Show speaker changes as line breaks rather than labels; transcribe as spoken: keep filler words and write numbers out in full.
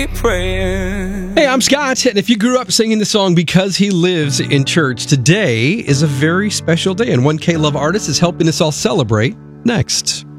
Hey, I'm Scott, and if you grew up singing the song Because He Lives in Church, today is a very special day, and one K-Love artist is helping us all celebrate next.